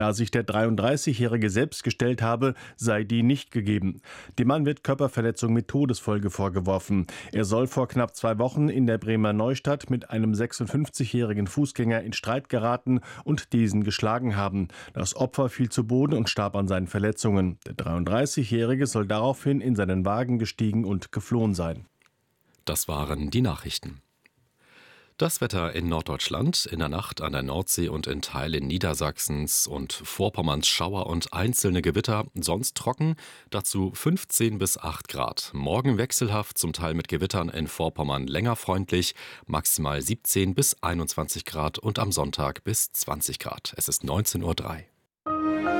Da sich der 33-Jährige selbst gestellt habe, sei die nicht gegeben. Dem Mann wird Körperverletzung mit Todesfolge vorgeworfen. Er soll vor knapp 2 Wochen in der Bremer Neustadt mit einem 56-jährigen Fußgänger in Streit geraten und diesen geschlagen haben. Das Opfer fiel zu Boden und starb an seinen Verletzungen. Der 33-Jährige soll daraufhin in seinen Wagen gestiegen und geflohen sein. Das waren die Nachrichten. Das Wetter in Norddeutschland: in der Nacht an der Nordsee und in Teilen Niedersachsens und Vorpommerns Schauer und einzelne Gewitter, sonst trocken, dazu 15 bis 8 Grad. Morgen wechselhaft, zum Teil mit Gewittern, in Vorpommern länger freundlich, maximal 17 bis 21 Grad und am Sonntag bis 20 Grad. Es ist 19:03 Uhr.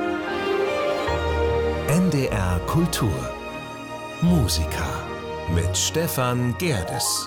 NDR Kultur Musiker mit Stefan Gerdes.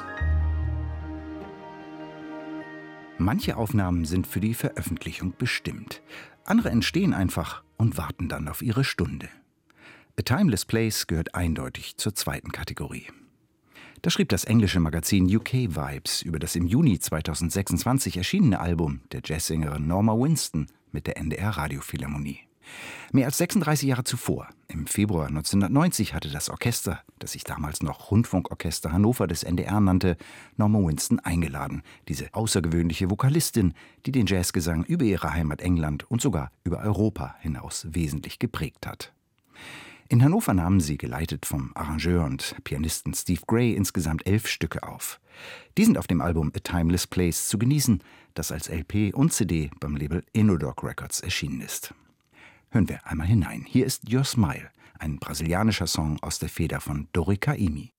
Manche Aufnahmen sind für die Veröffentlichung bestimmt. Andere entstehen einfach und warten dann auf ihre Stunde. A Timeless Place gehört eindeutig zur zweiten Kategorie. Das schrieb das englische Magazin UK Vibes über das im Juni 2026 erschienene Album der Jazzsängerin Norma Winston mit der NDR Radiophilharmonie. Mehr als 36 Jahre zuvor, im Februar 1990, hatte das Orchester, das sich damals noch Rundfunkorchester Hannover des NDR nannte, Norma Winston eingeladen, diese außergewöhnliche Vokalistin, die den Jazzgesang über ihre Heimat England und sogar über Europa hinaus wesentlich geprägt hat. In Hannover nahmen sie, geleitet vom Arrangeur und Pianisten Steve Gray, insgesamt 11 Stücke auf. Die sind auf dem Album A Timeless Place zu genießen, das als LP und CD beim Label Inodog Records erschienen ist. Hören wir einmal hinein. Hier ist Your Smile, ein brasilianischer Song aus der Feder von Dori Caymmi.